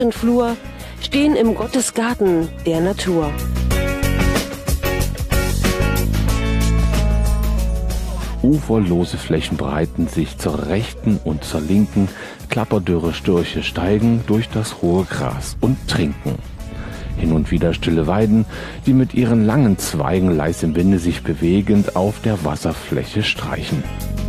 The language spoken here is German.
Flur stehen im Gottesgarten der Natur. Uferlose Flächen breiten sich zur rechten und zur linken, klapperdürre Störche steigen durch das hohe Gras und trinken. Hin und wieder stille Weiden, die mit ihren langen Zweigen leis im Winde sich bewegend auf der Wasserfläche streichen.